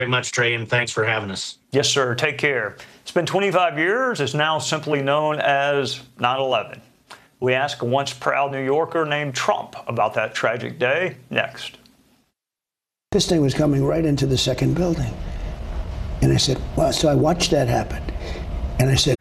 Very much, Trey, and thanks for having us. Yes, sir. Take care. It's been 25 years. It's now simply known as 9/11. We ask a once proud New Yorker named Trump about that tragic day next. This thing was coming right into the second building. And I said, well, so I watched that happen. And I said,